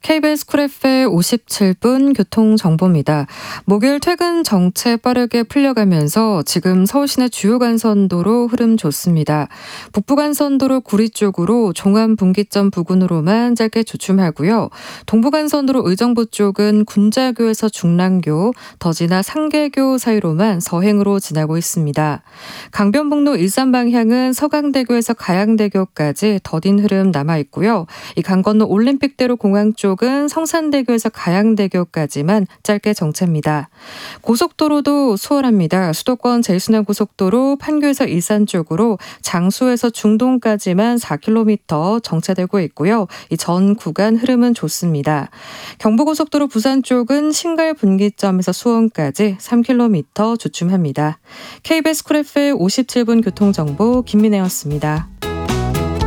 KBS 쿨 FM 57분 교통정보입니다. 목요일 퇴근 정체 빠르게 풀려가면서 지금 서울시내 주요 간선도로 흐름 좋습니다. 북부간선도로 구리 쪽으로 종암분기점 부근으로만 짧게 주춤하고요. 동부간선도로 의정부 쪽은 군자교에서 중랑교, 더 지나 상계교 사이로만 서행으로 지나고 있습니다. 강변북로 일산 방향은 서강대교에서 가양대교까지 더딘 흐름 남아있고요. 이 강건로 올림픽대로 공항 쪽은 성산대교에서 가양대교까지만 짧게 정체입니다. 고속도로도 수월합니다. 수도권 제일순환고속도로 판교에서 일산 쪽으로 장수에서 중동까지만 4km 정체되고 있고요. 이 전 구간 흐름은 좋습니다. 경부고속도로 부산 쪽은 신갈 분기점에서 수원까지 3km 주춤합니다. KBS 쿨 FM 57분 교통정보 김민혜였습니다.